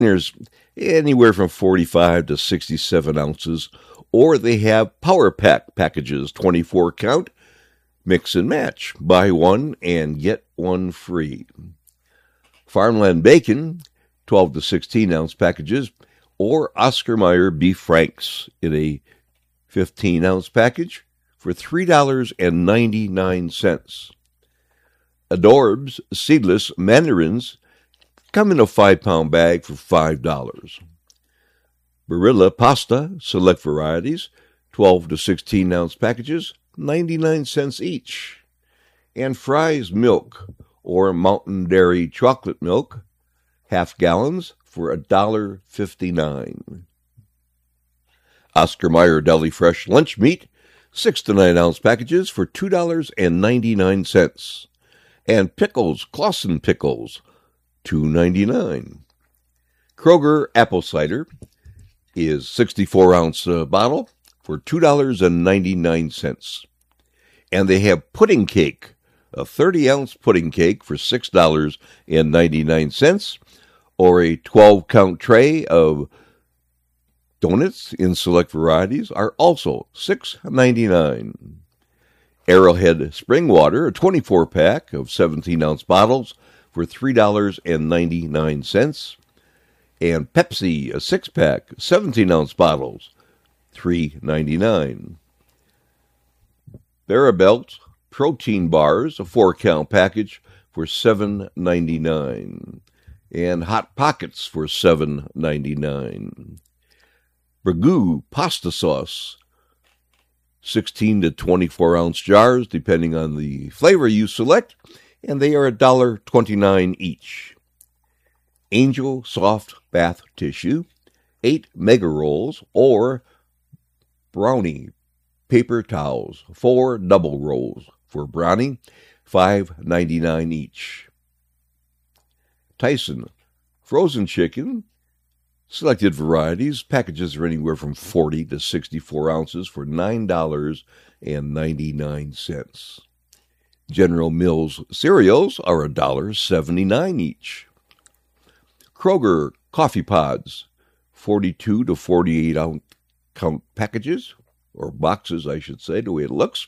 There's anywhere from 45 to 67 ounces, or they have Power Pack packages, 24 count, mix and match, buy one and get one free. Farmland Bacon, 12 to 16 ounce packages, or Oscar Mayer Beef Franks in a 15 ounce package for $3.99. Adorbs seedless mandarins come in a 5-pound bag for $5. Barilla pasta, select varieties, 12 to 16 ounce packages, 99 cents each. And Fry's milk or Mountain Dairy chocolate milk, half gallons for $1.59. Oscar Mayer Deli Fresh lunch meat, 6 to 9 ounce packages for $2.99. And pickles, Clausen pickles, $2.99. Kroger apple cider is 64-ounce bottle for $2.99. And they have pudding cake, a 30-ounce pudding cake for $6.99, or a 12-count tray of donuts in select varieties are also $6.99. Arrowhead spring water, a 24-pack of 17-ounce bottles for $3.99. And Pepsi, a 6-pack, 17-ounce bottles, $3.99. Barabelt protein bars, a 4-count package for $7.99. And Hot Pockets for $7.99. Burgoo pasta sauce, 16 to 24-ounce jars, depending on the flavor you select, and they are $1.29 each. Angel soft bath tissue, 8 mega rolls, or Brownie paper towels, 4 double rolls for Brownie, $5.99 each. Tyson frozen chicken, selected varieties, packages are anywhere from 40 to 64 ounces for $9.99. General Mills cereals are $1.79 each. Kroger coffee pods, 42 to 48 ounce count packages, or boxes, I should say, the way it looks,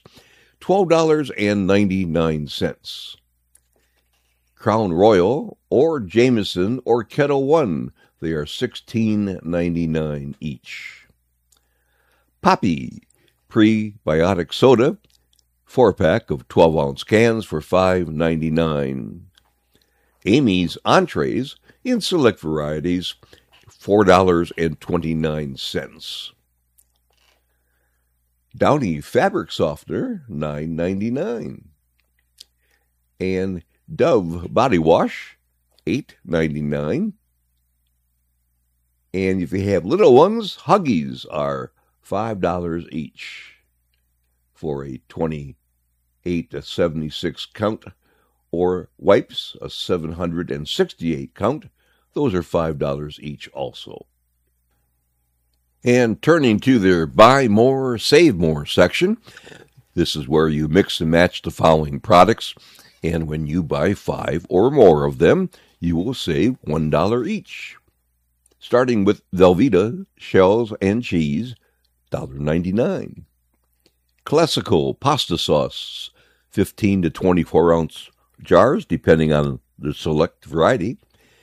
$12.99. Crown Royal or Jameson or Kettle One, they are $16.99 each. Poppy prebiotic soda, 4-pack of 12-ounce cans for $5.99. Amy's entrees in select varieties, $4.29. Downy fabric softener, $9.99. And Dove body wash, $8.99. And if you have little ones, Huggies are $5 each for a 28 to 76 count, or wipes, a 768 count. Those are $5 each also. And turning to their Buy More, Save More section, this is where you mix and match the following products, and when you buy 5 or more of them, you will save $1 each. Starting with Velveeta shells and cheese, $1.99. Classical pasta sauce, 15 to 24 ounce jars, depending on the select variety,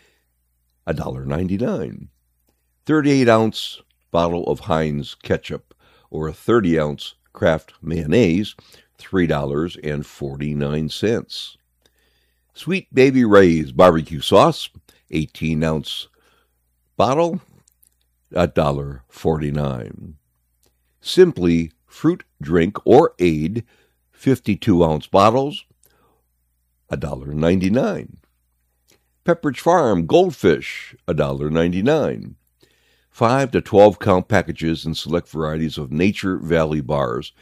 $1.99. 38 ounce bottle of Heinz ketchup, or a 30 ounce Kraft mayonnaise, $3.49. Sweet Baby Ray's barbecue sauce, 18 ounce bottle, $1.49. Simply fruit drink or aid, 52 ounce bottles, $1.99. Pepperidge Farm Goldfish, $1.99. 5 to 12 count packages in select varieties of Nature Valley bars,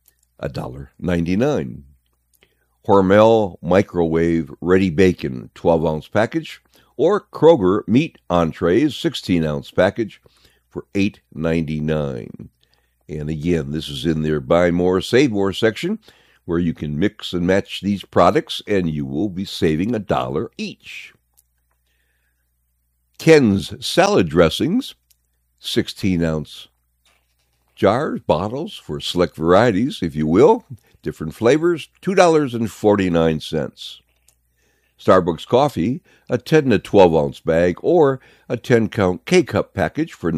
$1.99. Hormel microwave ready bacon, 12 ounce package, or Kroger meat entrees, 16 ounce package for $8.99. And again, this is in their Buy More, Save More section, where you can mix and match these products, and you will be saving $1 each. Ken's salad dressings, 16-ounce jars, bottles for select varieties, if you will, different flavors, $2.49. Starbucks coffee, a 10 to 12-ounce bag or a 10-count K-Cup package for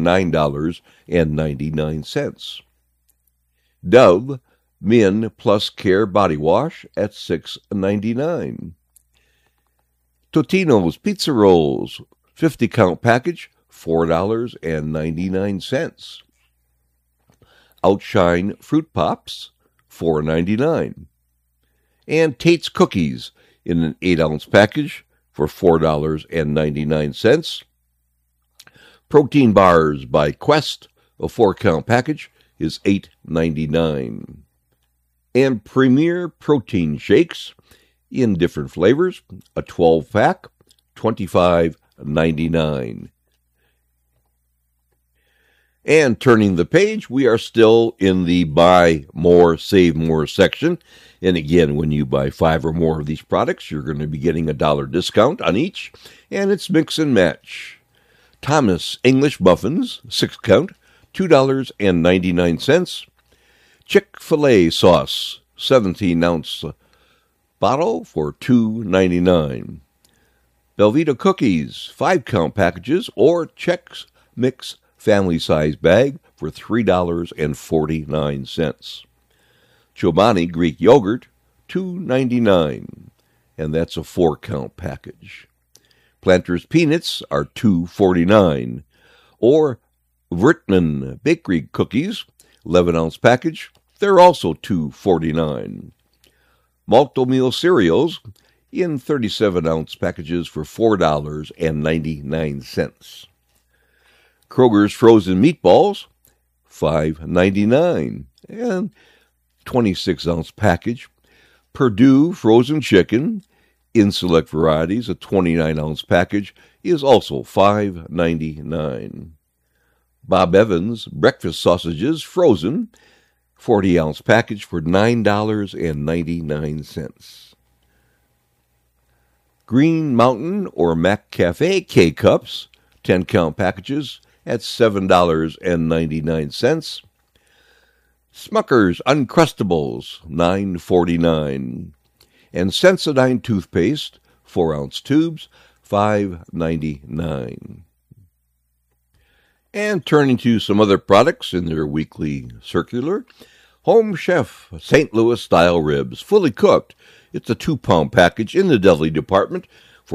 $9.99. Dove Men Plus Care Body Wash at $6.99. Totino's Pizza Rolls, 50-count package, $4.99. Outshine Fruit Pops, $4.99. And Tate's Cookies in an 8-ounce package for $4.99. Protein Bars by Quest, a 4-count package, is $8.99. And Premier Protein Shakes in different flavors, a 12-pack, $25.99. And turning the page, we are still in the Buy More, Save More section. And again, when you buy 5 or more of these products, you're going to be getting a $1 discount on each. And it's mix and match. Thomas English Muffins, 6-count, $2.99. Chick-fil-A sauce, 17-ounce bottle for $2.99. Belvita cookies, 5-count packages, or Chex Mix family size bag for $3.49. Chobani Greek yogurt, $2.99, and that's a 4-count package. Planters peanuts are $2.49, or Vertman bakery cookies, 11-ounce package, they're also $2.49. Malto-meal cereals in 37-ounce packages for $4.99. Kroger's frozen meatballs, $5.99, and 26-ounce package. Perdue frozen chicken in select varieties, a 29-ounce package, is also $5.99. Bob Evans breakfast sausages frozen, 40-ounce package for $9.99. Green Mountain or Mac Cafe K-Cups, 10-count packages at $7.99. Smucker's Uncrustables, $9.49. And Sensodyne toothpaste, 4-ounce tubes, $5.99. And turning to some other products in their weekly circular, Home Chef St. Louis style ribs, fully cooked. It's a 2-pound package in the deli department for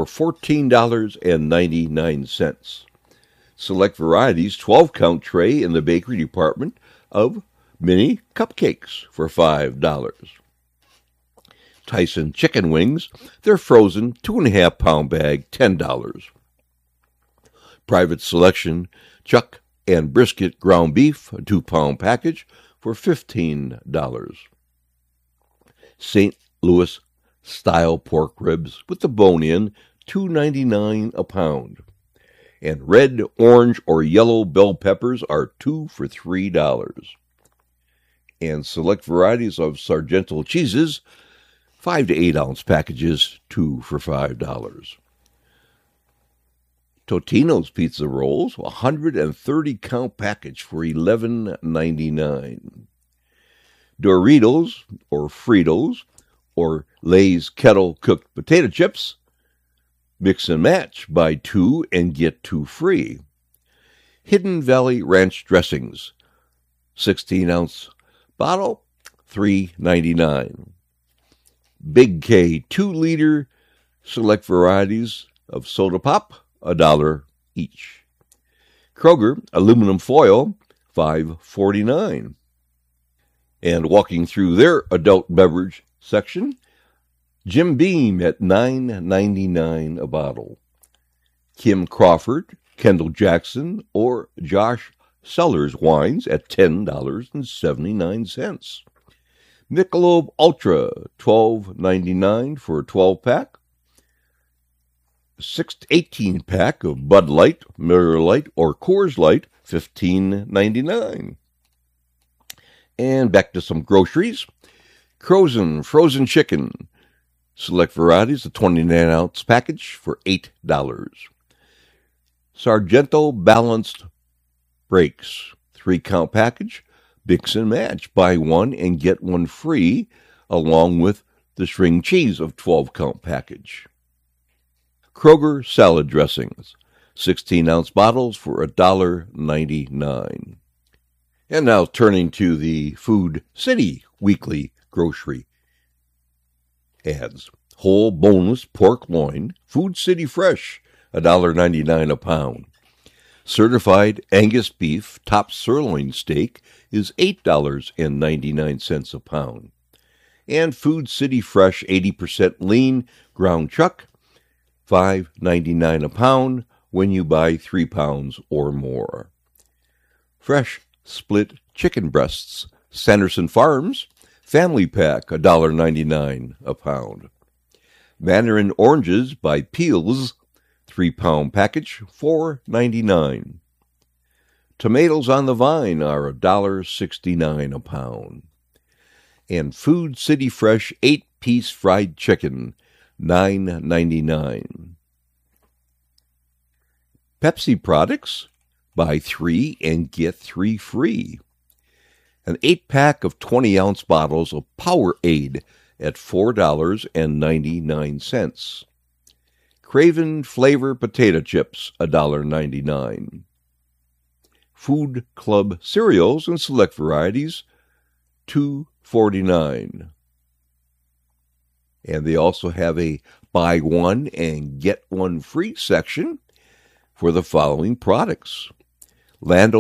$14.99. Select varieties, 12-count tray in the bakery department of mini cupcakes for $5. Tyson chicken wings, they're frozen, 2.5-pound bag, $10. Private Selection chuck and brisket ground beef, a 2-pound package for $15. St. Louis style pork ribs with the bone in, $2.99 a pound. And red, orange, or yellow bell peppers are 2 for $3. And select varieties of Sargento cheeses, 5 to 8-ounce packages, 2 for $5. Totino's pizza rolls, 130-count package for $11.99. Doritos, or Fritos, or Lay's kettle-cooked potato chips, mix and match, buy 2 and get 2 free. Hidden Valley Ranch dressings, 16-ounce bottle, $3.99. Big K 2-liter select varieties of soda pop, $1 each. Kroger aluminum foil, $5.49. And walking through their adult beverage section, Jim Beam at $9.99 a bottle. Kim Crawford, Kendall Jackson, or Josh Sellers wines at $10.79. Michelob Ultra, $12.99 for a 12-pack. 18-pack of Bud Light, Miller Lite, or Coors Light, $15.99. And back to some groceries. Crozen frozen chicken, select varieties, a 29-ounce package for $8. Sargento Balanced Breaks, 3-count package, mix and match. Buy one and get one free, along with the string cheese of 12-count package. Kroger salad dressings, 16-ounce bottles for $1.99. And now turning to the Food City weekly grocery ads. Whole boneless pork loin, Food City fresh, $1.99 a pound. Certified Angus beef top sirloin steak is $8.99 a pound. And Food City fresh 80% lean ground chuck, $5.99 a pound when you buy 3 pounds or more. Fresh split chicken breasts, Sanderson Farms, family pack, $1.99 a pound. Mandarin oranges by Peels, 3-pound package, $4.99. Tomatoes on the vine are $1.69 a pound. And Food City fresh 8-piece fried chicken, $9.99. Pepsi products, buy 3 and get 3 free. An 8-pack of 20-ounce bottles of Powerade at $4.99. Craven Flavor potato chips, $1.99. Food Club cereals and select varieties, $2.49. And they also have a buy one and get one free section for the following products. Lando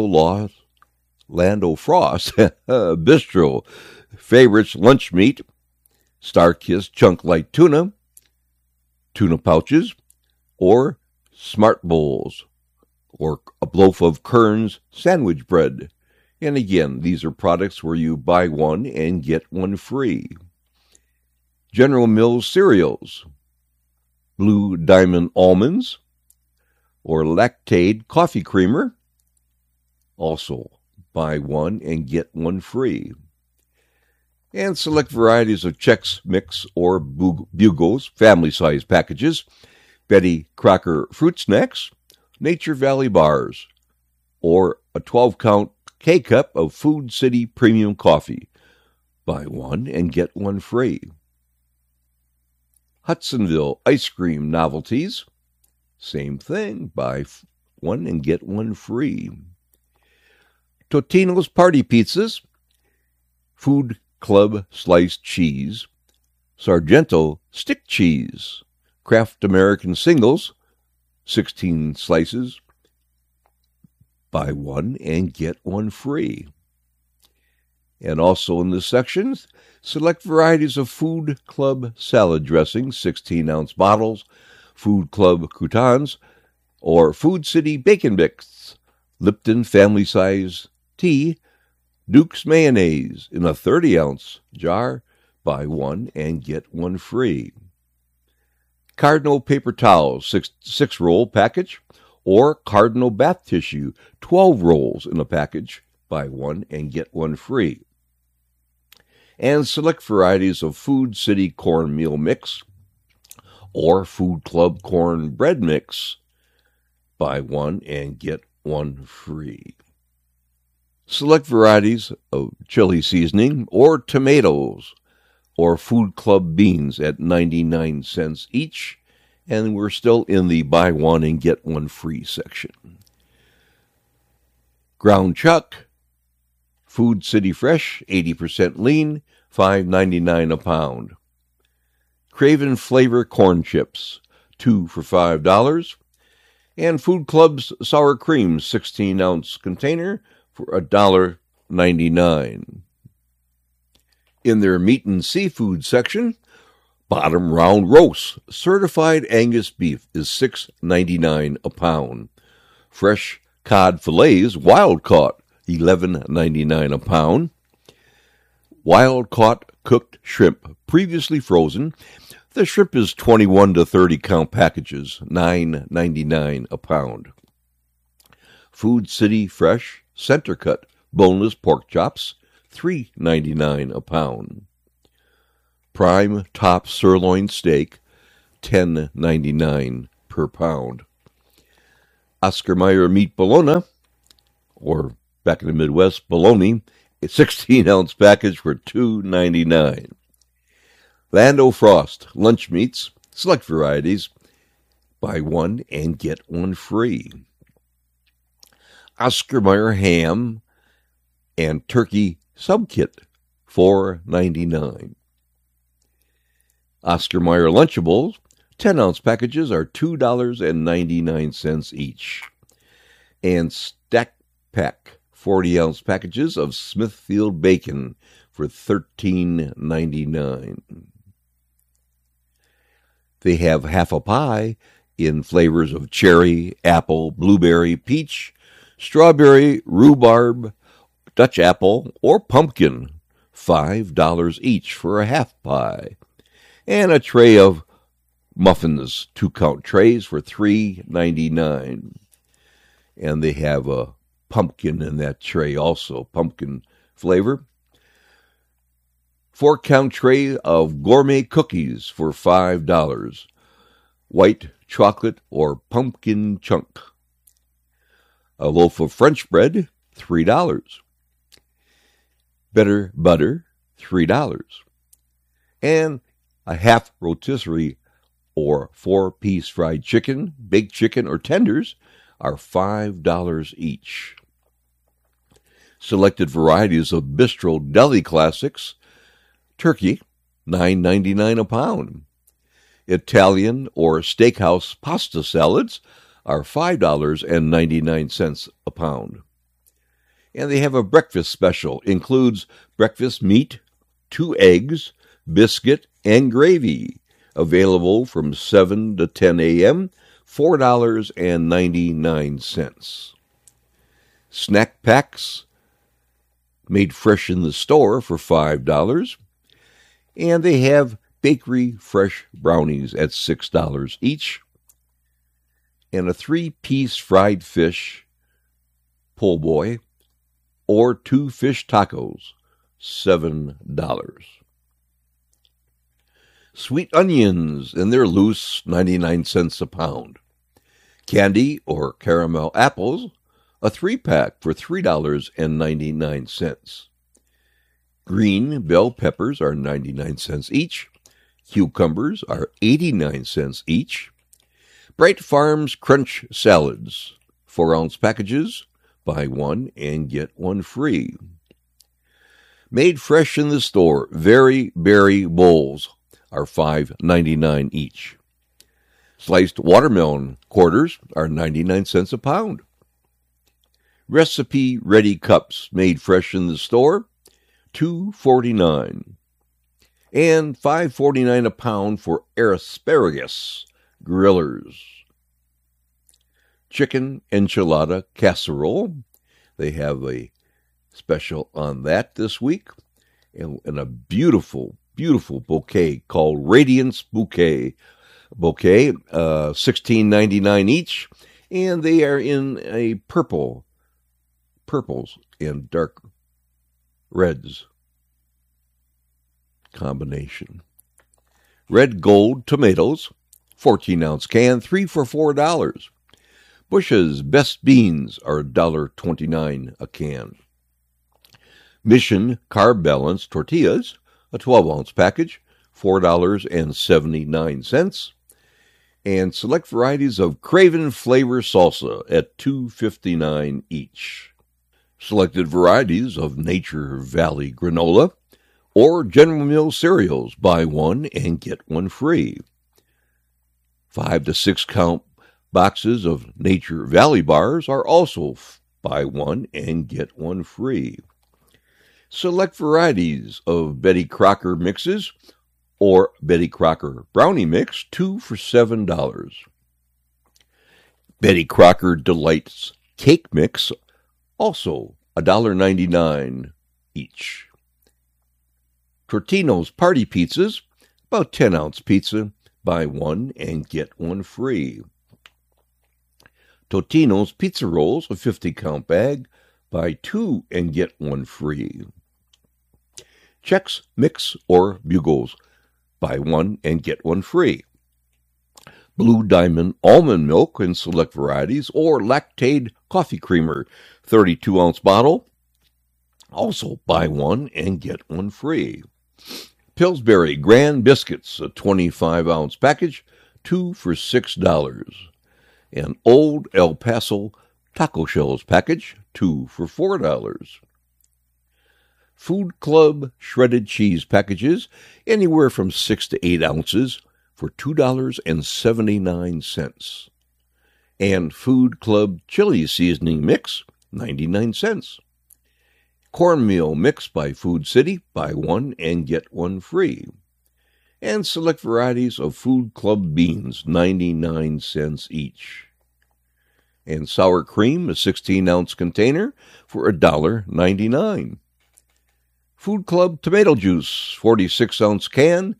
Frost Bistro Favorites lunch meat, Starkist chunk light tuna pouches, or Smart Bowls, or a loaf of Kern's sandwich bread. And again, these are products where you buy one and get one free. General Mills cereals, Blue Diamond almonds, or Lactaid coffee creamer, also buy one and get one free. And select varieties of Chex Mix or Bugles family-size packages, Betty Crocker fruit snacks, Nature Valley bars, or a 12-count K-cup of Food City premium coffee. Buy one and get one free. Hudsonville ice cream novelties, same thing, buy one and get one free. Totino's party pizzas, Food Club sliced cheese, Sargento stick cheese, Kraft American singles, 16 slices, buy one and get one free. And also in this section, select varieties of Food Club salad dressing, 16-ounce bottles, Food Club croutons, or Food City bacon bits, Lipton family-size tea, Duke's mayonnaise in a 30-ounce jar, buy one and get one free. Cardinal paper towels, 6-roll package, or Cardinal bath tissue, 12 rolls in a package, buy one and get one free. And select varieties of Food City cornmeal mix, or Food Club corn bread mix, buy one and get one free. Select varieties of chili seasoning or tomatoes or Food Club beans at 99 cents each, and we're still in the buy one and get one free section. Ground chuck, Food City fresh, 80% lean, $5.99 a pound. Craven flavor corn chips, 2 for $5. And Food Club's sour cream, 16-ounce container, for $1.99. In their meat and seafood section, bottom round roast, certified Angus beef is $6.99 a pound. Fresh cod fillets, wild caught, $11.99 a pound. Wild caught cooked shrimp, previously frozen. The shrimp is 21 to 30 count packages, $9.99 a pound. Food City fresh center cut boneless pork chops, $3.99 a pound. Prime top sirloin steak, $10.99 per pound. Oscar Mayer meat bologna, or back in the Midwest, bologna, a 16-ounce package for $2.99. Land O'Frost lunch meats, select varieties, buy one and get one free. Oscar Mayer ham and turkey sub-kit, $4.99. Oscar Mayer Lunchables, 10-ounce packages are $2.99 each. And Stack Pack, 40-ounce packages of Smithfield bacon for $13.99. They have half a pie in flavors of cherry, apple, blueberry, peach, strawberry, rhubarb, Dutch apple, or pumpkin, $5 each for a half pie. And a tray of muffins, 2-count trays for $3.99. And they have a pumpkin in that tray also, pumpkin flavor. 4-count tray of gourmet cookies for $5. White chocolate or pumpkin chunk. A loaf of French bread, $3. Better butter, $3. And a half rotisserie or 4-piece fried chicken, baked chicken, or tenders are $5 each. Selected varieties of Bistro Deli Classics, turkey, $9.99 a pound. Italian or steakhouse pasta salads are $5.99 a pound. And they have a breakfast special. Includes breakfast meat, 2 eggs, biscuit, and gravy. Available from 7 to 10 a.m., $4.99. Snack packs, made fresh in the store for $5. And they have bakery fresh brownies at $6 each. And a 3-piece fried fish, po' boy, or 2 fish tacos, $7. Sweet onions in their loose, 99 cents a pound. Candy or caramel apples, a 3-pack for $3.99. Green bell peppers are 99 cents each. Cucumbers are 89 cents each. Bright Farms Crunch Salads, 4-ounce packages, buy one and get one free. Made fresh in the store, Very Berry Bowls are $5.99 each. Sliced watermelon quarters are 99 cents a pound. Recipe Ready Cups, made fresh in the store, $2.49. And $5.49 a pound for asparagus grillers. Chicken enchilada casserole. They have a special on that this week. And a beautiful, beautiful bouquet called Radiance Bouquet. $16.99 each. And they are in a purples and dark reds combination. Red Gold tomatoes, 14-ounce can, 3 for $4. Bush's Best Beans are $1.29 a can. Mission Carb Balance tortillas, a 12-ounce package, $4.79. And select varieties of Craven Flavor Salsa at $2.59 each. Selected varieties of Nature Valley granola or General Mills cereals, buy one and get one free. 5 to 6 count boxes of Nature Valley bars are also buy one and get one free. Select varieties of Betty Crocker mixes or Betty Crocker brownie mix, 2 for $7. Betty Crocker Delights cake mix, also $1.99 each. Tortino's Party Pizzas, about 10-ounce pizza, buy one and get one free. Totino's Pizza Rolls, a 50-count bag, buy 2 and get one free. Chex Mix or Bugles, buy one and get one free. Blue Diamond almond milk in select varieties, or Lactaid coffee creamer, 32-ounce bottle. Also buy one and get one free. Pillsbury Grand Biscuits, a 25-ounce package, 2 for $6. And Old El Paso Taco Shells package, 2 for $4. Food Club shredded cheese packages, anywhere from 6 to 8 ounces, for $2.79. And Food Club chili seasoning mix, 99 cents. Cornmeal mix by Food City, buy one and get one free. And select varieties of Food Club beans, 99 cents each. And sour cream, a 16-ounce container, for $1.99. Food Club tomato juice, 46-ounce can,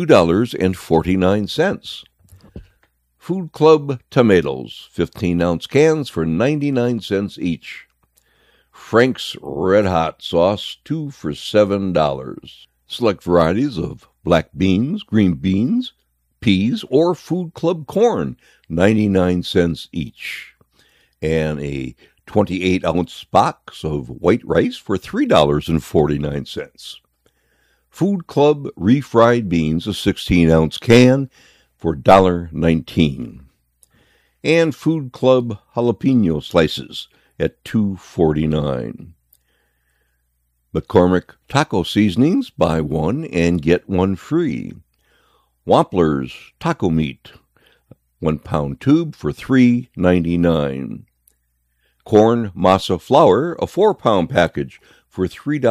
$2.49. Food Club tomatoes, 15-ounce cans for 99 cents each. Frank's Red Hot sauce, 2 for $7. Select varieties of black beans, green beans, peas, or Food Club corn, 99 cents each. And a 28-ounce box of white rice for $3.49. Food Club refried beans, a 16-ounce can, for $1.19. And Food Club jalapeno slices at $2.49. McCormick taco seasonings, buy one and get one free. Wampler's taco meat, 1-pound tube for $3.99. Corn masa flour, a 4-pound package for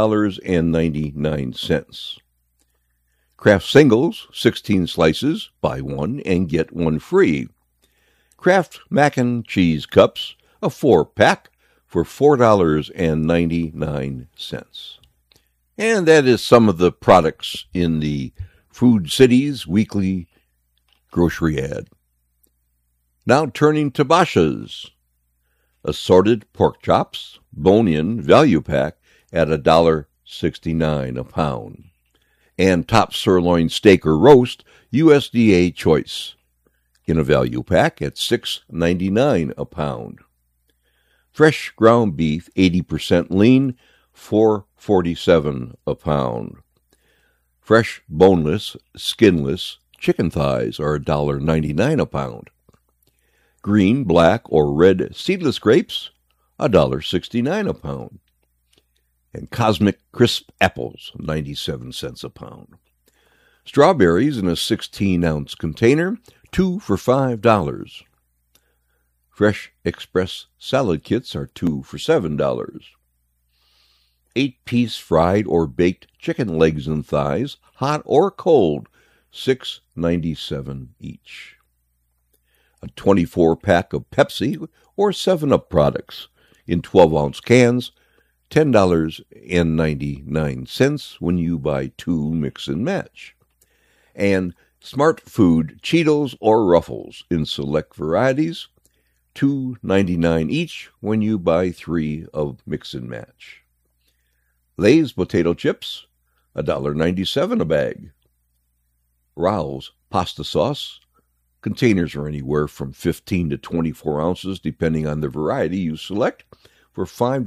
$3.99. Kraft singles, 16 slices, buy one and get one free. Kraft mac and cheese cups, a 4-pack for $4.99. And that is some of the products in the Food City's weekly grocery ad. Now turning to Basha's. Assorted pork chops, bone-in value pack at $1.69 a pound. And top sirloin steak or roast, USDA choice, in a value pack at $6.99 a pound. Fresh ground beef, 80% lean, $4.47 a pound. Fresh boneless, skinless chicken thighs are $1.99 a pound. Green, black, or red seedless grapes, $1.69 a pound. And Cosmic Crisp apples, 97 cents a pound. Strawberries in a 16-ounce container, 2 for $5. Fresh Express salad kits are 2 for $7. 8-piece fried or baked chicken legs and thighs, hot or cold, $6.97 each. A 24-pack of Pepsi or 7-Up products in 12-ounce cans, $10.99 when you buy 2 mix and match. And Smart Food Cheetos or Ruffles in select varieties, $2.99 each when you buy 3 of mix and match. Lay's potato chips, $1.97 a bag. Rao's pasta sauce, containers are anywhere from 15 to 24 ounces depending on the variety you select, for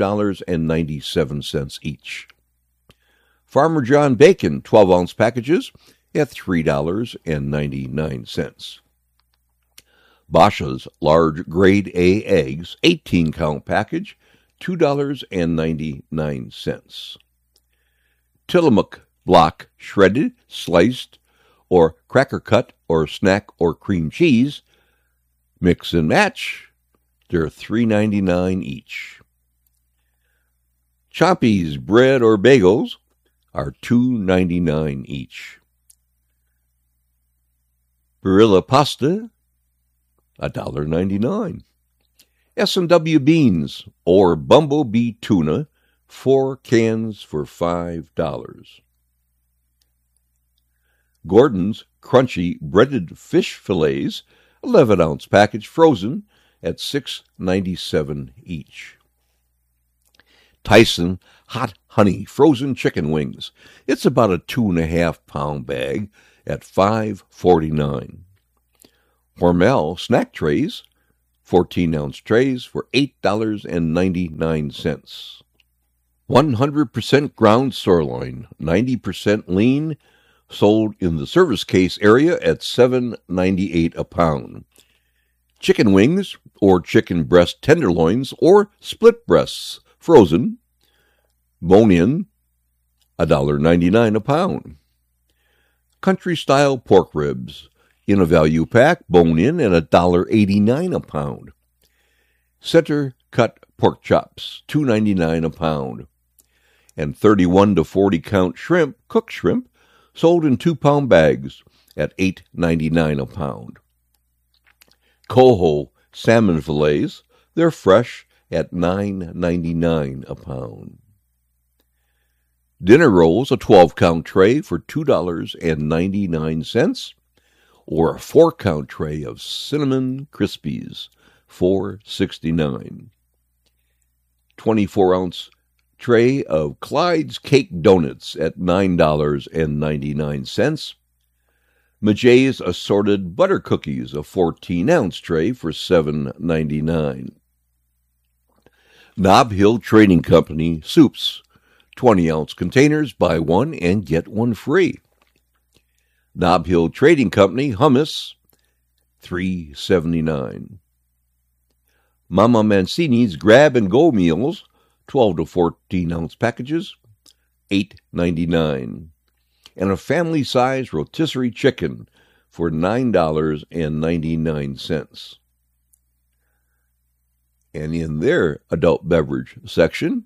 $5.97 each. Farmer John bacon, 12-ounce packages at $3.99. Basha's large grade A eggs, 18-count package, $2.99. Tillamook block shredded, sliced, or cracker cut, or snack or cream cheese, mix and match, they're $3.99 each. Choppy's bread or bagels are $2.99 each. Barilla pasta, $1.99. S&W beans or bumblebee tuna, 4 cans for $5. Gordon's crunchy breaded fish fillets, 11-ounce package frozen at $6.97 each. Tyson hot honey frozen chicken wings. It's about a 2.5-pound bag at $5.49. Hormel snack trays, 14-ounce trays for $8.99. 100% ground sirloin, 90% lean, sold in the service case area at $7.98 a pound. Chicken wings or chicken breast tenderloins or split breasts, frozen, bone-in, $1.99 a pound. Country-style pork ribs in a value pack, bone-in at $1.89 a pound. Center-cut pork chops, $2.99 a pound. And 31 to 40 count shrimp, cooked shrimp, sold in 2-pound bags at $8.99 a pound. Coho salmon fillets, they're fresh at $9.99 a pound. Dinner rolls, a 12-count tray for $2.99, or a 4-count tray of Cinnamon Krispies, $4.69. 24-ounce tray of Clyde's Cake Donuts at $9.99. Majay's Assorted Butter Cookies, a 14-ounce tray for $7.99. Nob Hill Trading Company soups, 20-ounce containers, buy one and get one free. Nob Hill Trading Company hummus, $3.79. Mama Mancini's grab-and-go meals, 12 to 14-ounce packages, $8.99. And a family-size rotisserie chicken for $9.99. And in their adult beverage section,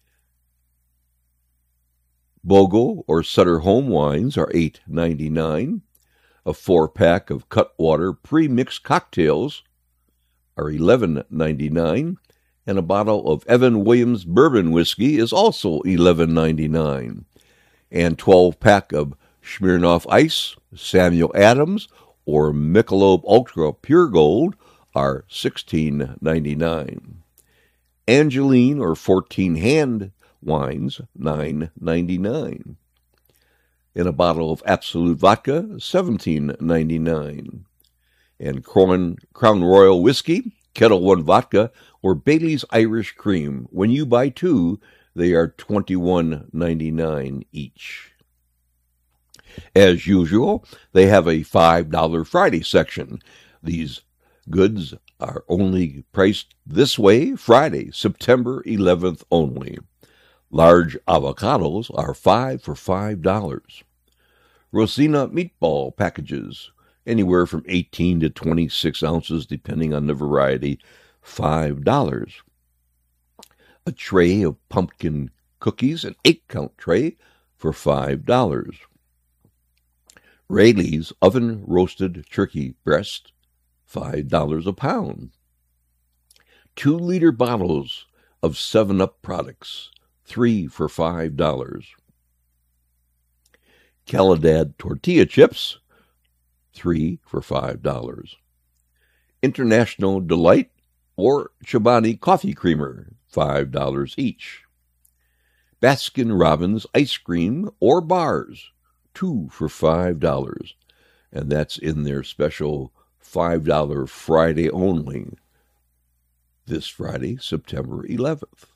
Bogo or Sutter Home wines are $8.99. A 4-pack of Cutwater pre-mixed cocktails are $11.99. And a bottle of Evan Williams bourbon whiskey is also $11.99. And 12-pack of Smirnoff Ice, Samuel Adams, or Michelob Ultra Pure Gold are $16.99. Angeline or 14-hand wines, $9.99. And a bottle of Absolute Vodka, $17.99. And Crown Royal Whiskey, Kettle One Vodka, or Bailey's Irish Cream. When you buy 2, they are $21.99 each. As usual, they have a $5 Friday section. These goods are only priced this way Friday, September 11th only. Large avocados are 5 for $5. Rosina meatball packages, anywhere from 18 to 26 ounces depending on the variety, $5. A tray of pumpkin cookies, an 8-count tray, for $5. Rayleigh's oven-roasted turkey breast, $5 a pound. 2-liter bottles of 7-Up products, 3 for $5. Caladad tortilla chips, 3 for $5. International Delight or Chobani coffee creamer, $5 each. Baskin-Robbins ice cream or bars, 2 for $5. And that's in their special $5 Friday only, this Friday, September 11th.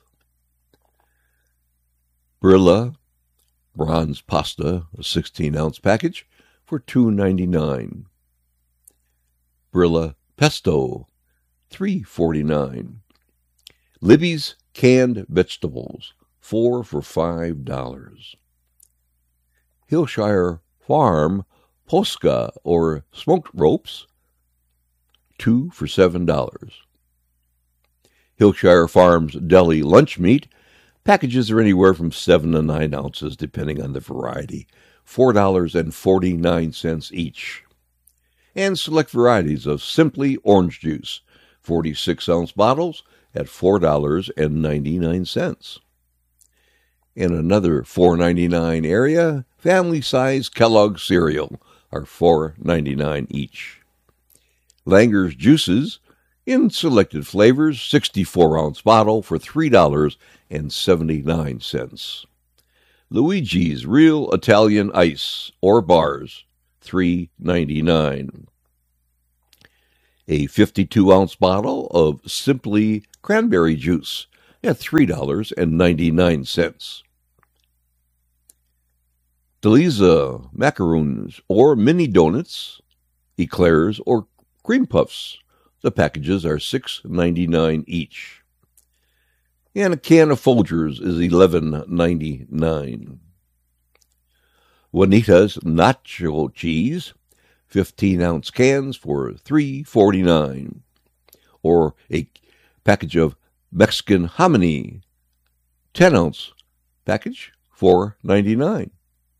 Barilla bronze pasta, a 16-ounce package, for $2.99. Barilla pesto, $3.49. Libby's canned vegetables, 4 for $5. Hillshire Farm Posca or smoked ropes, 2 for $7. Hillshire Farms deli lunch meat, packages are anywhere from 7 to 9 ounces depending on the variety, $4.49 each. And select varieties of Simply orange juice, 46-ounce bottles at $4.99. In another $4.99 area, family-size Kellogg cereal are $4.99 each. Langer's juices in selected flavors, 64-ounce bottle for $3.79. Luigi's Real Italian Ice or bars, $3.99. A 52-ounce bottle of Simply Cranberry Juice at $3.99. Deliza macaroons or mini donuts, eclairs, or cream puffs. The packages are $6.99 each. And a can of Folgers is $11.99. Juanita's nacho cheese, 15-ounce cans for $3.49. Or a package of Mexican hominy, 10-ounce package, $4.99.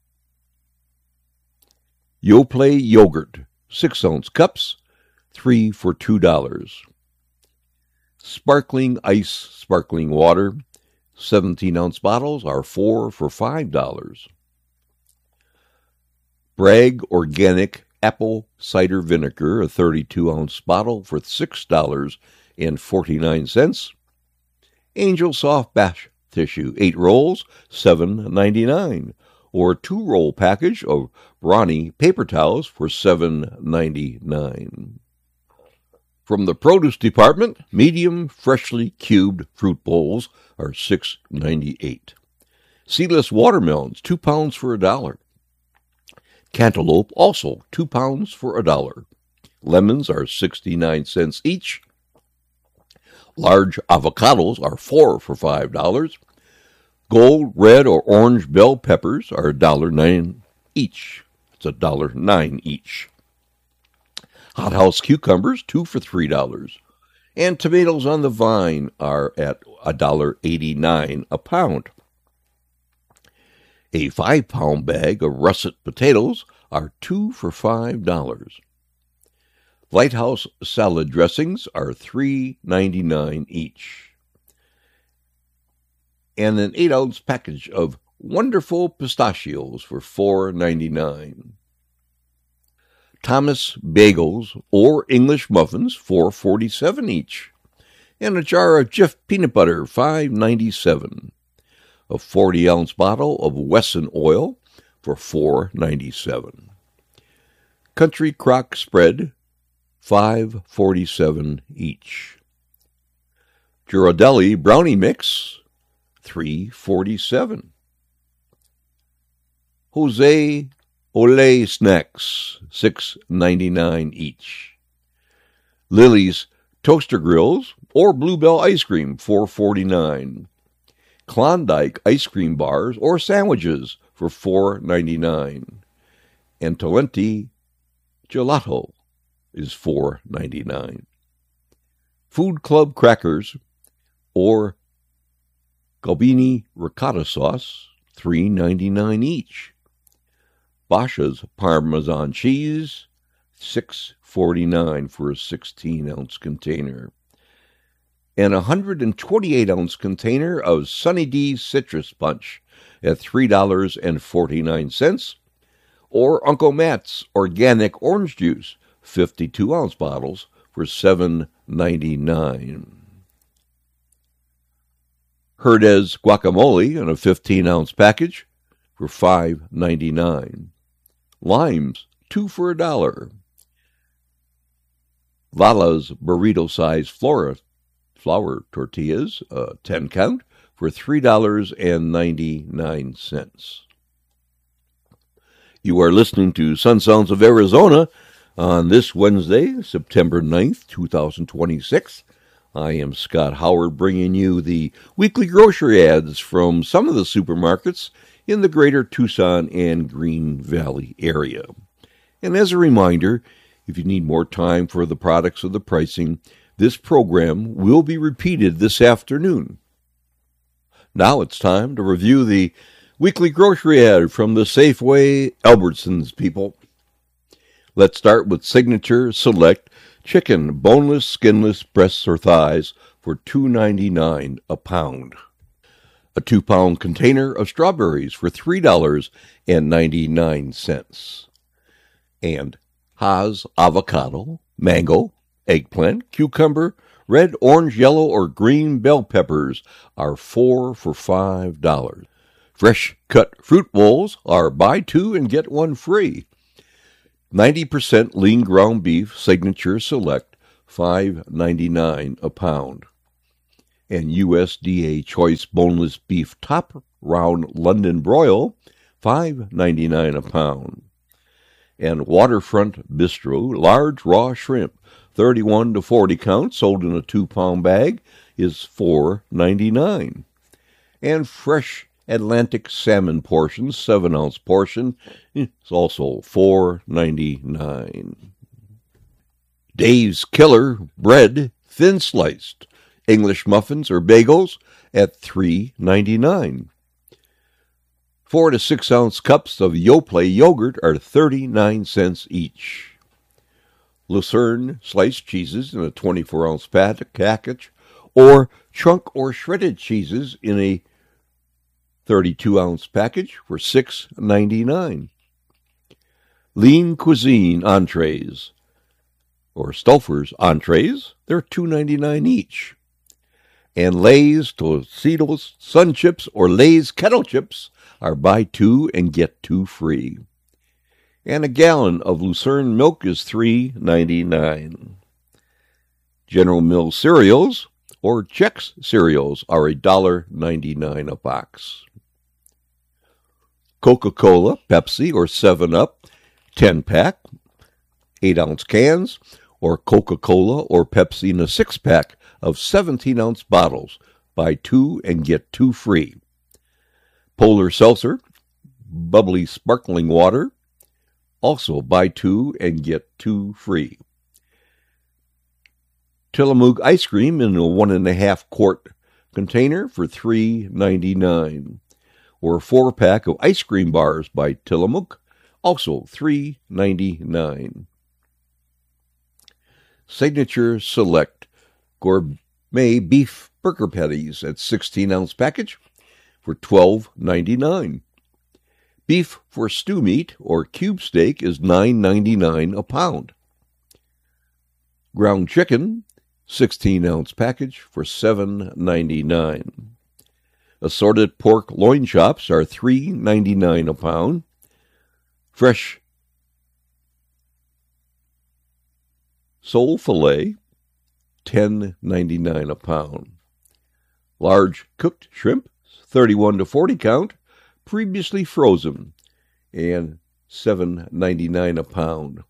Yoplait yogurt, 6-ounce cups, 3 for $2. Sparkling ice sparkling water, 17-ounce bottles are 4 for $5. Bragg Organic Apple Cider Vinegar, a 32-ounce bottle for $6.49. Angel Soft Bath Tissue, 8 rolls, $7.99. Or a 2-roll package of Brawny paper towels for $7.99. From the produce department, medium freshly cubed fruit bowls are $6.98. Seedless watermelons, 2 pounds for $1. Cantaloupe, also 2 pounds for $1. Lemons are 69 cents each. Large avocados are 4 for $5. Gold, red, or orange bell peppers are $1.09 each. It's $1.09 each. Hothouse cucumbers, 2 for $3. And tomatoes on the vine are at $1.89 a pound. A 5-pound bag of russet potatoes are 2 for $5. Lighthouse salad dressings are $3.99 each. And an 8-ounce package of wonderful pistachios for $4.99. Thomas bagels or English muffins, $4.47 each. And a jar of Jif peanut butter, $5.97. A 40-ounce bottle of Wesson oil for $4.97. Country Crock spread, $5.47 each. Ghirardelli brownie mix, $3.47. Jose Olé snacks, $6.99 each. Lily's toaster grills or Bluebell ice cream, $4.49. Klondike ice cream bars or sandwiches for $4.99. And Talenti gelato is $4.99. Food Club crackers or Galbini ricotta sauce, $3.99 each. Basha's Parmesan cheese, $6.49 for a 16-ounce container. And a 128-ounce container of Sunny D citrus punch at $3.49. Or Uncle Matt's organic orange juice, 52-ounce bottles for $7.99. Herdez guacamole in a 15-ounce package for $5.99. Limes, 2 for $1. Lala's burrito-sized flour tortillas, 10 count, for $3.99. You are listening to Sun Sounds of Arizona on this Wednesday, September 9th, 2026. I am Scott Howard, bringing you the weekly grocery ads from some of the supermarkets in the greater Tucson and Green Valley area. And as a reminder, if you need more time for the products or the pricing, this program will be repeated this afternoon. Now it's time to review the weekly grocery ad from the Safeway Albertsons people. Let's start with Signature Select chicken, boneless, skinless breasts or thighs for $2.99 a pound. A 2-pound container of strawberries for $3.99. And Hass avocado, mango, eggplant, cucumber, red, orange, yellow, or green bell peppers are 4 for $5. Fresh cut fruit bowls are buy 2 and get 1 free. 90% lean ground beef Signature Select, $5.99 a pound. And USDA Choice Boneless Beef Top Round London Broil, $5.99 a pound. And Waterfront Bistro Large Raw Shrimp, 31 to 40 count, sold in a 2-pound bag, is $4.99. And Fresh Atlantic Salmon portion, 7-ounce portion, is also $4.99. Dave's Killer Bread Thin Sliced English muffins or bagels at $3.99. 4 to 6 ounce cups of Yoplait yogurt are 39 cents each. Lucerne sliced cheeses in a 24-ounce package, or chunk or shredded cheeses in a 32-ounce package for $6.99. Lean Cuisine entrees, or Stouffer's entrees, they're $2.99 each. And Lay's Tostitos Sun Chips or Lay's Kettle Chips are buy 2 and get 2 free. And a gallon of Lucerne milk is $3.99. General Mills cereals or Chex cereals are $1.99 a box. Coca-Cola, Pepsi, or 7-Up 10-pack, 8-ounce cans, or Coca-Cola or Pepsi in a 6-pack of 17-ounce bottles. Buy 2 and get 2 free. Polar Seltzer, bubbly sparkling water, also buy 2 and get 2 free. Tillamook ice cream in a 1.5 quart container for $3.99. Or a 4-pack of ice cream bars by Tillamook, also $3.99. Signature Select Gourmet Beef Burger Patties at 16-ounce package for $12.99. Beef for stew meat or cube steak is $9.99 a pound. Ground chicken, 16-ounce package for $7.99. Assorted pork loin chops are $3.99 a pound. Fresh sole filet, $10.99 a pound. Large cooked shrimp, 31 to 40 count, previously frozen, and $7.99 a pound.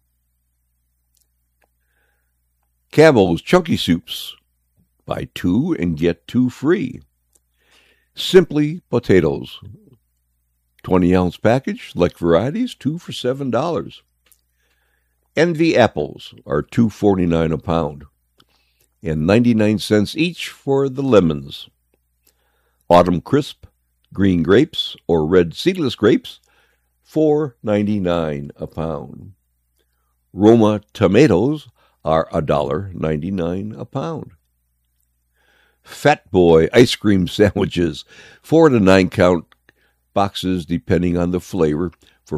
Campbell's Chunky Soups, buy 2 and get 2 free. Simply Potatoes, 20-ounce package, select varieties, 2 for $7. Envy apples are $2.49 a pound, and 99 cents each for the lemons. Autumn Crisp green grapes or red seedless grapes, $4.99 a pound. Roma tomatoes are $1.99 a pound. Fat Boy ice cream sandwiches, 4 to 9 count boxes depending on the flavor, for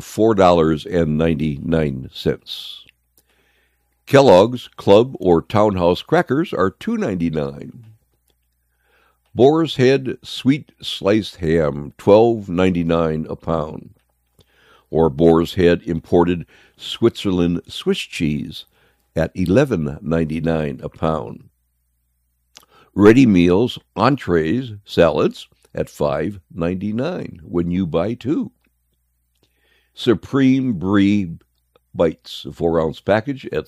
$4.99. Kellogg's Club or Townhouse crackers are $2.99. Boar's Head sweet sliced ham, $12.99 a pound. Or Boar's Head imported Switzerland Swiss cheese at $11.99 a pound. Ready meals, entrees, salads at $5.99 when you buy 2. Supreme Brie Bites, a 4-ounce package at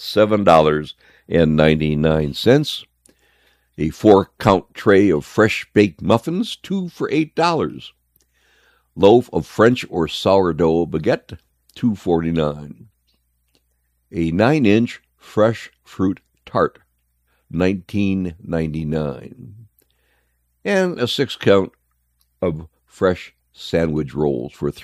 $7.99. A 4-count tray of fresh baked muffins, 2 for $8. Loaf of French or sourdough baguette, $2.49. A 9-inch fresh fruit tart, $19.99. And a 6-count of fresh sandwich rolls for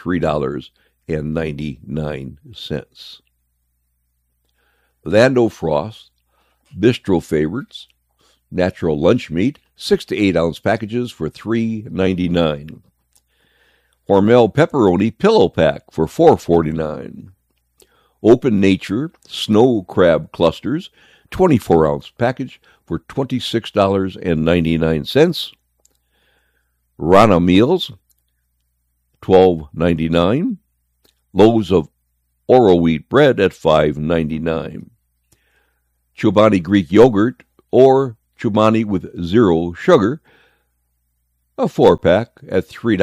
$3.99. Lando Frost Bistro Favorites natural lunch meat, 6 to 8-ounce packages for $3.99. Hormel pepperoni pillow pack for $4.49. Open Nature snow crab clusters, 24-ounce package for $26.99. Rana meals, $12.99. Loaves of Oro wheat bread at $5.99. Chobani Greek yogurt or Chobani with 0 sugar, a 4-pack at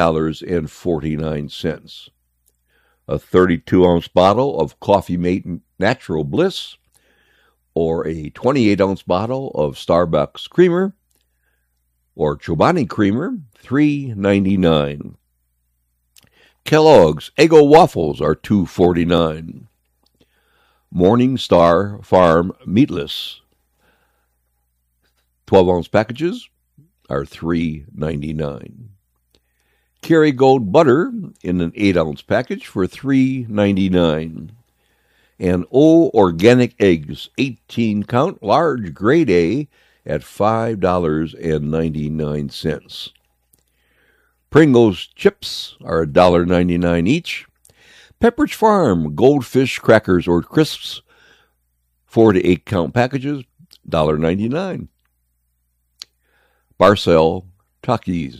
$3.49. A 32-ounce bottle of Coffee Mate Natural Bliss, or a 28-ounce bottle of Starbucks Creamer, or Chobani Creamer, $3.99. Kellogg's Eggo Waffles are $2.49. Morning Star Farm Meatless, 12-ounce packages are $3.99. Kerrygold butter in an 8-ounce package for $3.99. And O Organic eggs, 18-count, large, grade A, at $5.99. Pringles chips are $1.99 each. Pepperidge Farm Goldfish crackers or crisps, 4 to 8-count packages, $1.99. Barcel Takis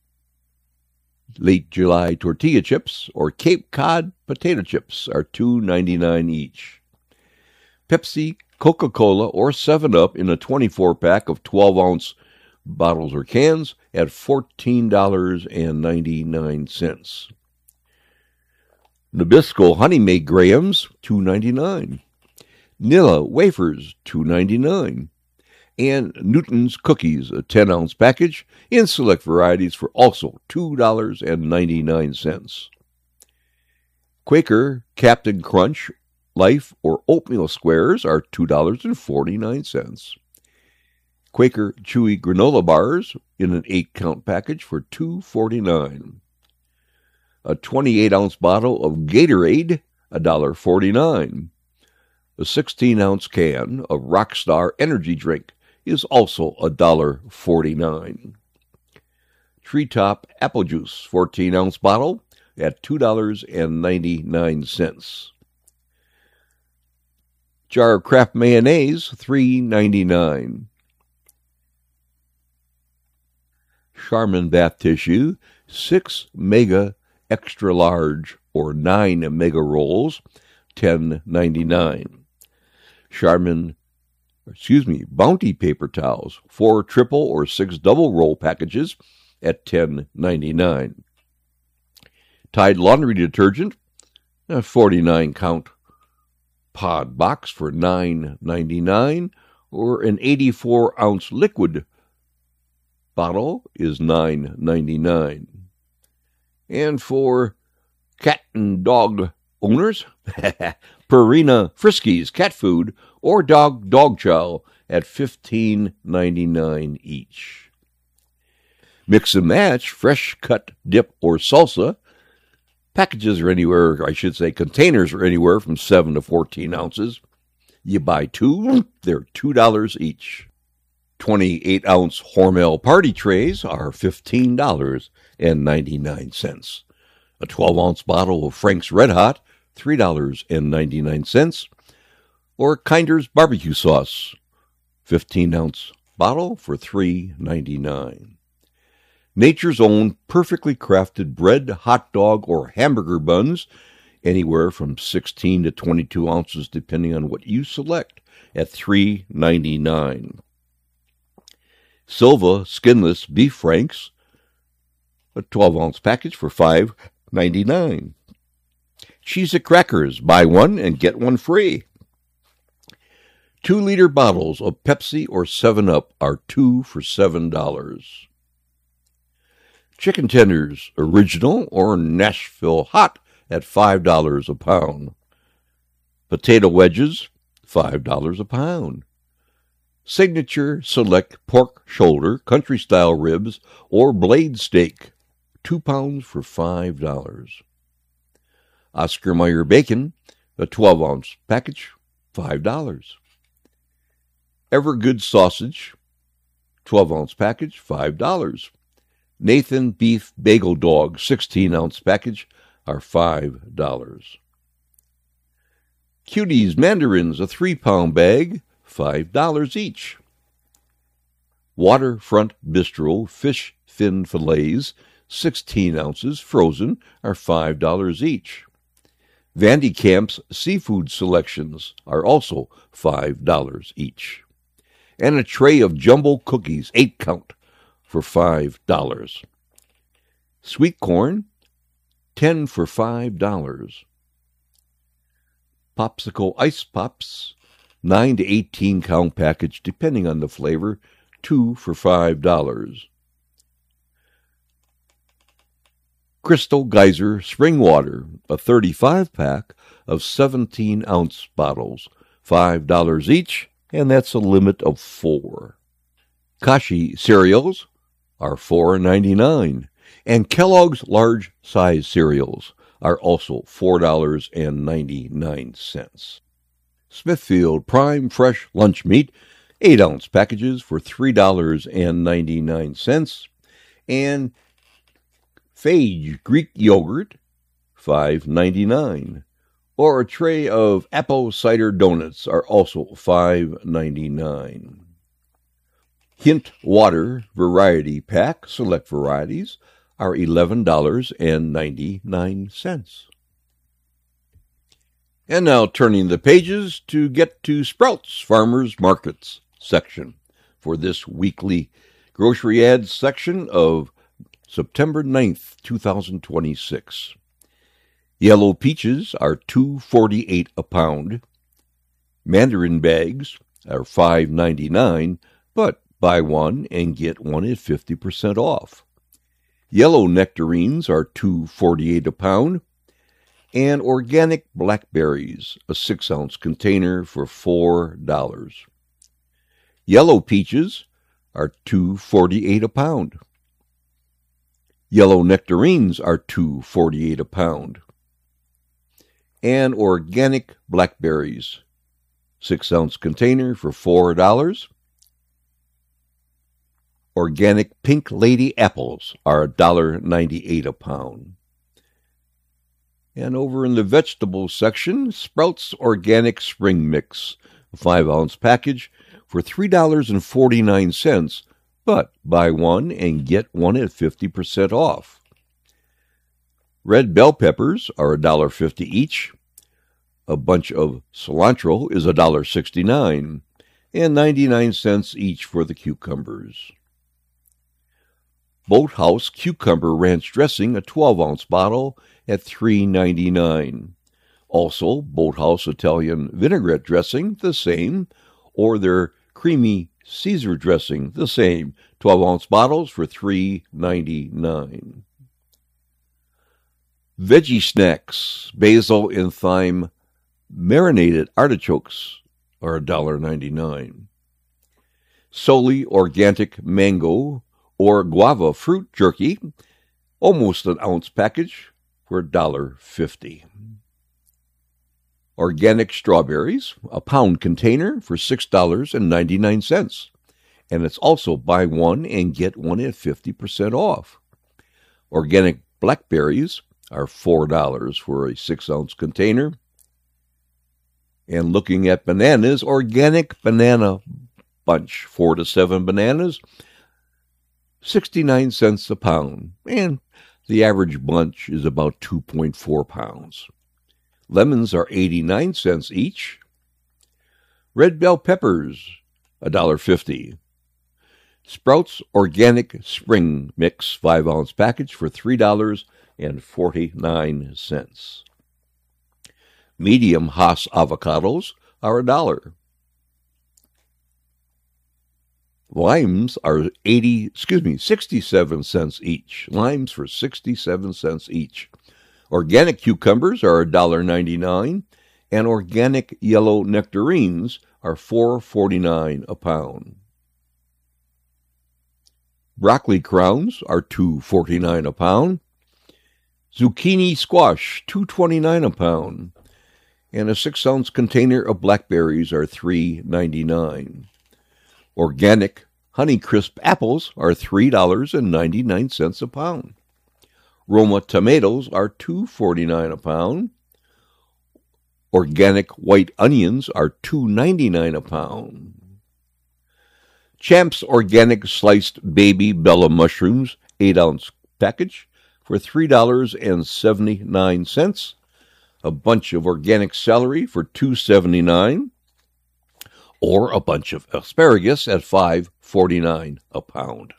Late July tortilla chips or Cape Cod potato chips are $2.99 each. Pepsi, Coca-Cola, or 7-Up in a 24-pack of 12-ounce bottles or cans at $14.99. Nabisco Honey Made Grahams, $2.99. Nilla Wafers, $2.99. And Newton's Cookies, a 10-ounce package in select varieties for also $2.99. Quaker Captain Crunch Life or Oatmeal Squares are $2.49. Quaker Chewy Granola Bars in an 8-count package for $2.49. A 28-ounce bottle of Gatorade, $1.49. A 16-ounce can of Rockstar Energy Drink is also $1.49. Treetop Apple Juice, 14-ounce bottle at $2.99. Jar of Kraft Mayonnaise, $3.99. Charmin Bath Tissue, 6 Mega Extra Large or 9 Mega Rolls, $10.99. Bounty Paper Towels, 4 triple or 6 double roll packages at $10.99. Tide Laundry Detergent, a 49-count pod box for $9.99, or an 84-ounce liquid bottle is $9.99. And for cat and dog owners, Purina Friskies cat food or dog chow at $15.99 each. Mix and match fresh cut dip or salsa. Packages are containers are anywhere from 7 to 14 ounces. You buy 2, they're $2 each. 28-ounce Hormel party trays are $15.99. A 12-ounce bottle of Frank's Red Hot, $3.99. Or Kinder's barbecue sauce, 15-ounce bottle for $3.99. Nature's Own perfectly crafted bread, hot dog, or hamburger buns, anywhere from 16 to 22 ounces depending on what you select, at $3.99. Silva Skinless Beef Franks, a 12-ounce package for $5.99. Cheez-It Crackers, buy one and get one free. 2-liter bottles of Pepsi or 7-Up are 2 for $7. Chicken tenders, original or Nashville hot, at $5 a pound. Potato wedges, $5 a pound. Signature Select pork shoulder, country-style ribs, or blade steak, 2 pounds for $5. Oscar Mayer bacon, a 12-ounce package, $5. Evergood sausage, 12-ounce package, $5. Nathan beef bagel dog, 16-ounce package, are $5. Cuties mandarins, a 3-pound bag, $5 each. Waterfront Bistro fish fin fillets, 16 ounces, frozen, are $5 each. Vandy Camp's seafood selections are also $5 each. And a tray of jumbo cookies, 8 count, for $5. Sweet corn, 10 for $5. Popsicle Ice Pops, 9 to 18 count package, depending on the flavor, 2 for $5. Crystal Geyser Spring Water, a 35-pack of 17-ounce bottles, $5 each, and that's a limit of 4. Kashi cereals are $4.99, and Kellogg's large size cereals are also $4.99. Smithfield Prime Fresh Lunch Meat, 8-ounce packages for $3.99, and Phage Greek Yogurt, $5.99, or a tray of apple cider donuts are also $5.99. Hint Water Variety Pack, select varieties, are $11.99. And now turning the pages to get to Sprouts Farmers Markets section for this weekly grocery ads section of September 9th, 2026. Yellow peaches are $2.48 a pound. Mandarin bags are $5.99, but buy one and get one at 50% off. Yellow nectarines are $2.48 a pound. And organic blackberries, a 6-ounce container for $4. Yellow peaches are $2.48 a pound. Yellow nectarines are $2.48 a pound. And organic blackberries, 6-ounce container for $4. Organic Pink Lady apples are $1.98 a pound. And over in the vegetables section, Sprouts Organic Spring Mix, a 5-ounce package for $3.49, but buy one and get one at 50% off. Red bell peppers are $1.50 each. A bunch of cilantro is $1.69, and 99 cents each for the cucumbers. Boathouse Cucumber Ranch Dressing, a 12-ounce bottle, at $3.99. Also, Boathouse Italian Vinaigrette Dressing, the same, or their Creamy Caesar Dressing, the same, 12-ounce bottles for $3.99. Veggie Snacks, basil and thyme marinated artichokes are $1.99. Solely Organic Mango or Guava Fruit Jerky, almost an ounce package, for $1.50. Organic strawberries, a pound container for $6.99. And it's also buy one and get one at 50% off. Organic blackberries are $4 for a 6-ounce container. And looking at bananas, Organic Banana Bunch, 4 to 7 bananas, 69 cents a pound. And the average bunch is about 2.4 pounds. Lemons are 89 cents each. Red bell peppers, $1.50. Sprouts Organic Spring Mix, 5-ounce package for $3.49. Medium Hass avocados are $1. Limes are 67 cents each. Limes for 67 cents each. Organic cucumbers are $1.99, and organic yellow nectarines are $4.49 a pound. Broccoli crowns are $2.49 a pound. Zucchini squash, $2.29 a pound. And a 6-ounce container of blackberries are $3.99. Organic Honeycrisp apples are $3.99 a pound. Roma tomatoes are $2.49 a pound. Organic white onions are $2.99 a pound. Champs Organic Sliced Baby Bella Mushrooms, 8-ounce package, for $3.79. a bunch of organic celery for $2.79, or a bunch of asparagus at $5.49 a pound.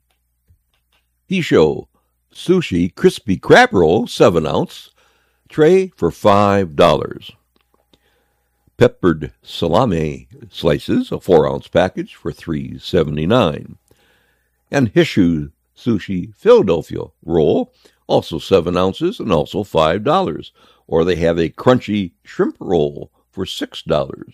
Hisho Sushi Crispy Crab Roll, 7-ounce, tray for $5. Peppered salami slices, a 4-ounce package for $3.79. And Hisho Sushi Philadelphia Roll, also 7 ounces and also $5. Or they have a crunchy shrimp roll for $6.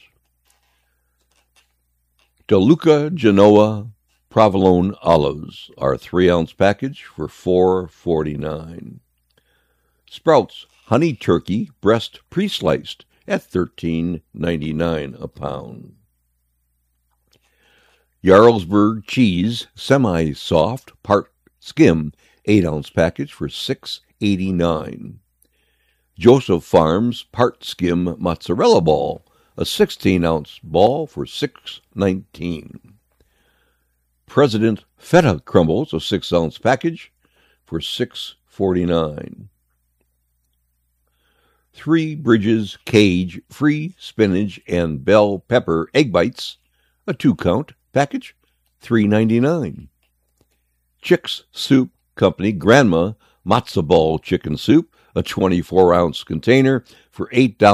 DeLuca Genoa Provolone olives, our 3-ounce package for $4.49. Sprouts honey turkey breast pre-sliced at $13.99 a pound. Jarlsberg cheese semi-soft part skim 8-ounce package for $6.89. Joseph Farms part skim mozzarella ball, a 16-ounce ball for $6.19. President feta crumbles, a 6-ounce package for $6.49. Three Bridges Cage free spinach and bell pepper egg bites, a 2-count package, $3.99. Chick's Soup Company Grandma matzo ball chicken soup, a 24-ounce container for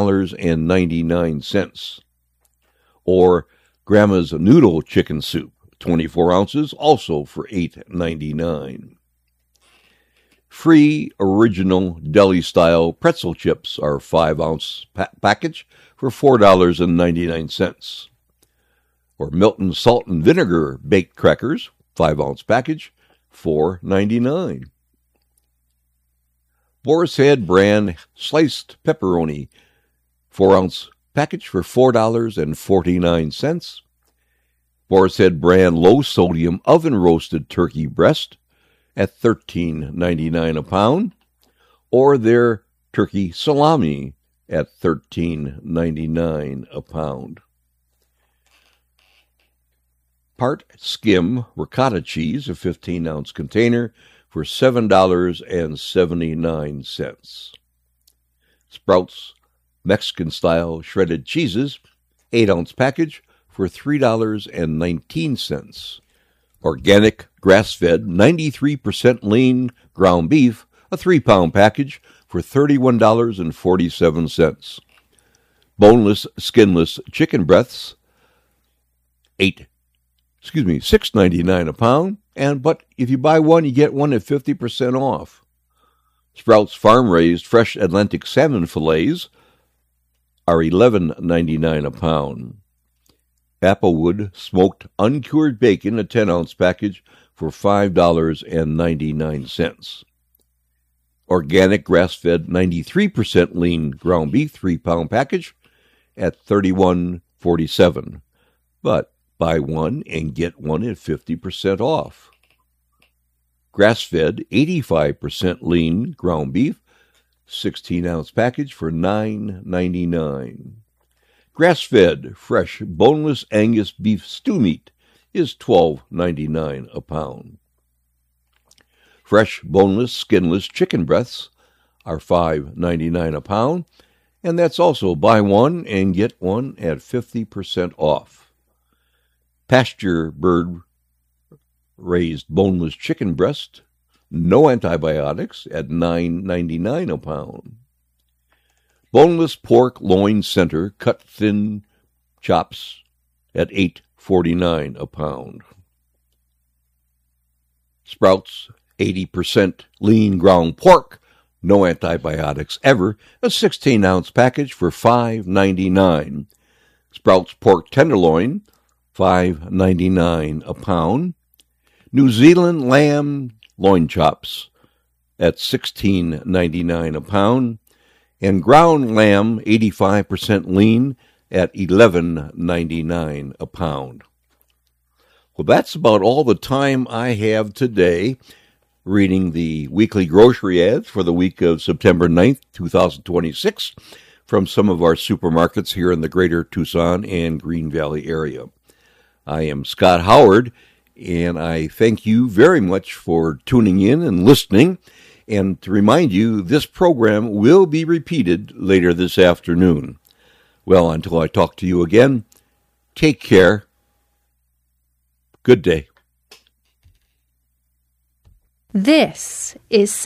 $8.99. Or Grandma's Noodle Chicken Soup, 24 ounces, also for $8.99. Free original deli-style pretzel chips, our 5-ounce package, for $4.99. Or Milton Salt and Vinegar baked crackers, 5-ounce package, $4.99. Boar's Head brand sliced pepperoni, 4-ounce package for $4.49. Boar's Head brand low-sodium oven-roasted turkey breast at $13.99 a pound, or their turkey salami at $13.99 a pound. Part skim ricotta cheese, a 15-ounce container, for $7.79. Sprouts Mexican-style shredded cheeses, 8-ounce package, for $3.19. Organic grass-fed 93% lean ground beef, a 3-pound package, for $31.47. Boneless, skinless chicken breasts, $6.99 a pound, but if you buy one, you get one at 50% off. Sprouts farm-raised fresh Atlantic salmon fillets are $11.99 a pound. Applewood smoked uncured bacon, a 10-ounce package, for $5.99. Organic grass-fed 93% lean ground beef, 3-pound package, at $31.47. But buy one and get one at 50% off. Grass-fed 85% lean ground beef, 16-ounce package for $9.99. Grass-fed fresh boneless Angus beef stew meat is $12.99 a pound. Fresh boneless skinless chicken breasts are $5.99 a pound, and that's also buy one and get one at 50% off. Pasture bird raised boneless chicken breast, no antibiotics, at $9.99 a pound. Boneless pork loin center cut thin chops at $8.49 a pound. Sprouts 80% lean ground pork, no antibiotics ever, a 16-ounce package for $5.99. Sprouts pork tenderloin, $5.99 a pound. New Zealand lamb loin chops at $16.99 a pound. And ground lamb, 85% lean, at $11.99 a pound. Well, that's about all the time I have today reading the weekly grocery ads for the week of September 9th, 2026, from some of our supermarkets here in the greater Tucson and Green Valley area. I am Scott Howard, and I thank you very much for tuning in and listening. And to remind you, this program will be repeated later this afternoon. Well, until I talk to you again, take care. Good day. This is